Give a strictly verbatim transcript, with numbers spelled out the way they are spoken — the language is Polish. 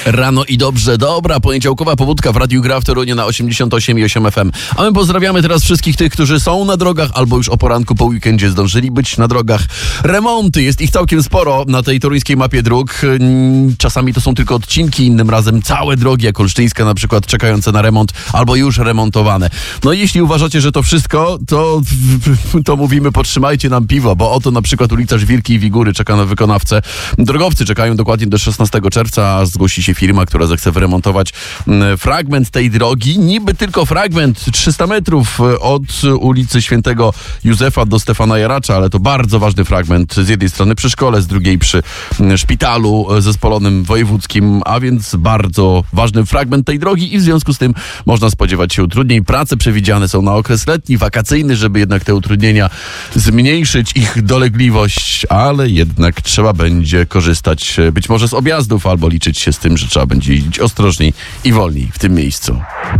Rano i dobrze, dobra, poniedziałkowa pobudka w Radiu Gra w Torunie na osiemdziesiąt osiem i osiem F M. A my pozdrawiamy teraz wszystkich tych, którzy są na drogach albo już o poranku po weekendzie zdążyli być na drogach. Remonty, jest ich całkiem sporo na tej toruńskiej mapie dróg. Czasami to są tylko odcinki, innym razem całe drogi, jak olsztyńska na przykład, czekające na remont albo już remontowane. No i jeśli uważacie, że to wszystko, to, to mówimy, podtrzymajcie nam piwo, bo oto na przykład ulica Żwirki i Wigury czeka na wykonawcę. Drogowcy czekają dokładnie do szesnastego czerwca, aż zgłosi się firma, która zechce wyremontować fragment tej drogi. Niby tylko fragment, trzysta metrów od ulicy Świętego Józefa do Stefana Jaracza, ale to bardzo ważny fragment. Z jednej strony przy szkole, z drugiej przy szpitalu zespolonym wojewódzkim, a więc bardzo ważny fragment tej drogi i w związku z tym można spodziewać się utrudnień. Prace przewidziane są na okres letni, wakacyjny, żeby jednak te utrudnienia zmniejszyć, ich dolegliwość, ale jednak trzeba będzie korzystać być może z objazdów albo liczyć się z tym, że trzeba będzie jeździć ostrożniej i wolniej w tym miejscu.